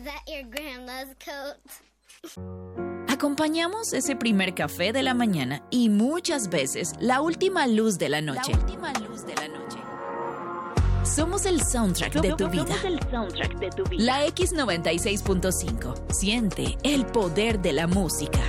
that your grandma's coat? Acompañamos ese primer café de la mañana y muchas veces la última luz de la noche. Somos el soundtrack de tu vida. La X96.5. Siente el poder de la música.